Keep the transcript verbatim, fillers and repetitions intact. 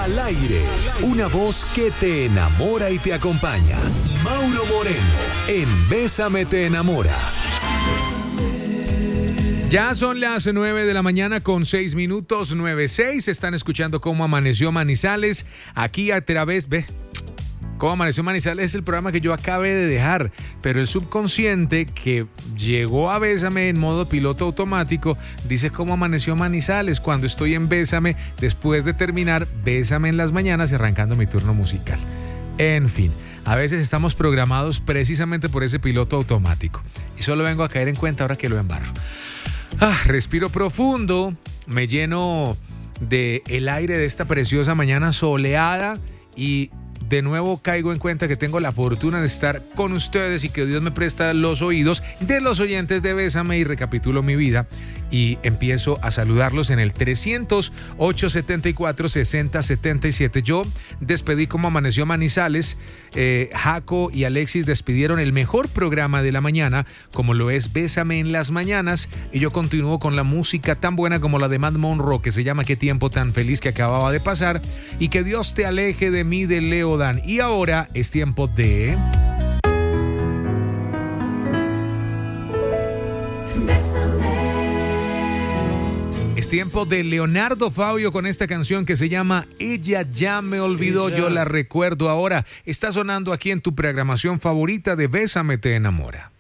Al aire, una voz que te enamora y te acompaña. Mauro Moreno, en Bésame te enamora. Ya son las nueve de la mañana con seis minutos, nueve seis. Están escuchando Cómo Amaneció Manizales. Aquí a través, ve, Cómo Amaneció Manizales es el programa que yo acabé de dejar, pero el subconsciente que llegó a Bésame en modo piloto automático dice Cómo Amaneció Manizales cuando estoy en Bésame, después de terminar Bésame en las mañanas y arrancando mi turno musical. En fin, a veces estamos programados precisamente por ese piloto automático y solo vengo a caer en cuenta ahora que lo embarro. Ah, respiro profundo, me lleno de el aire de esta preciosa mañana soleada y de nuevo caigo en cuenta que tengo la fortuna de estar con ustedes y que Dios me presta los oídos de los oyentes de Bésame y recapitulo mi vida y empiezo a saludarlos en el trescientos ocho setenta y cuatro sesenta setenta y siete. Yo despedí Cómo Amaneció Manizales, eh, Jaco y Alexis despidieron el mejor programa de la mañana como lo es Bésame en las mañanas y yo continúo con la música tan buena como la de Matt Monroe que se llama Qué tiempo tan feliz que acababa de pasar y que Dios te aleje de mí de Leo Dan. Y ahora es tiempo de... Es tiempo de Leonardo Fabio con esta canción que se llama Ella ya me olvidó, Ella. Yo la recuerdo ahora. Está sonando aquí en tu programación favorita de Bésame te enamora.